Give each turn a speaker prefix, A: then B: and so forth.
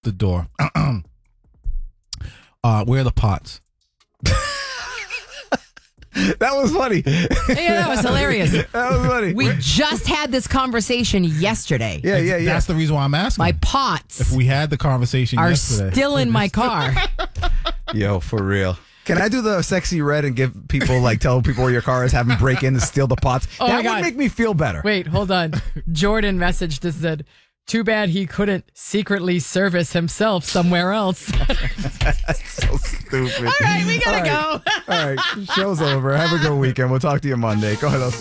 A: the door. Where are the pots?
B: That was funny.
C: Yeah, that was hilarious.
B: That was funny.
C: We just had this conversation yesterday.
B: Yeah.
A: That's the reason why I'm asking.
C: My pots
A: If we had the conversation
C: are
A: yesterday.
C: still in my car.
B: Yo, for real. Can I do the sexy red and give people, tell people where your car is, have them break in and steal the pots?
C: Oh,
B: that
C: my
B: would
C: God.
B: make me feel better.
C: Wait, hold on. Jordan messaged us, said, too bad he couldn't secretly service himself somewhere else.
B: That's so stupid.
C: All right, we gotta go.
B: All right, show's over. Have a good weekend. We'll talk to you Monday. Go ahead,